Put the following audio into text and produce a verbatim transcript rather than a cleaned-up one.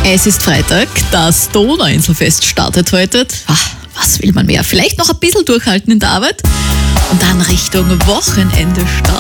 Es ist Freitag, das Donauinselfest startet heute. Ach, was will man mehr? Vielleicht noch ein bisschen durchhalten in der Arbeit und dann Richtung Wochenende starten.